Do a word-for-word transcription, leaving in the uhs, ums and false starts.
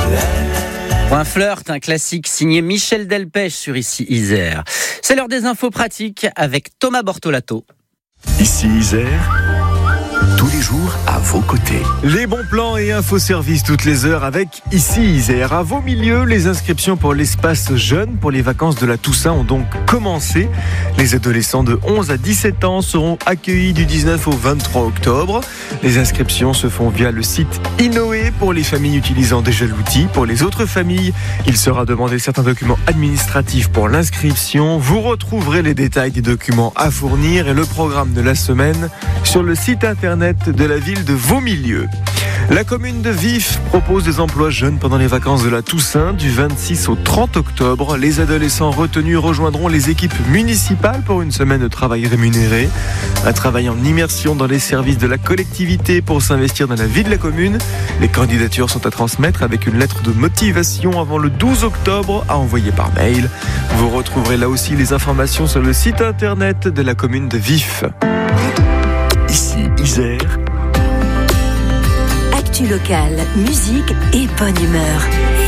Un flirt, un classique signé Michel Delpech sur Ici Isère. C'est l'heure des infos pratiques avec Thomas Bortolato. Ici Isère, tous les jours à vos côtés. Les bons plans et infoservices toutes les heures avec Ici Isère. À vos milieux, les inscriptions pour l'espace jeune pour les vacances de la Toussaint ont donc commencé. Les adolescents de onze à dix-sept ans seront accueillis du dix-neuf au vingt-trois octobre. Les inscriptions se font via le site Innoé pour les familles utilisant déjà l'outil. Pour les autres familles, il sera demandé certains documents administratifs pour l'inscription. Vous retrouverez les détails des documents à fournir et le programme de la semaine sur le site internet de la ville de Vaumilieu. La commune de Vif propose des emplois jeunes pendant les vacances de la Toussaint du vingt-six au trente octobre. Les adolescents retenus rejoindront les équipes municipales pour une semaine de travail rémunéré. Un travail en immersion dans les services de la collectivité pour s'investir dans la vie de la commune. Les candidatures sont à transmettre avec une lettre de motivation avant le douze octobre à envoyer par mail. Vous retrouverez là aussi les informations sur le site internet de la commune de Vif. Ici Isère. Actu locale, musique et bonne humeur.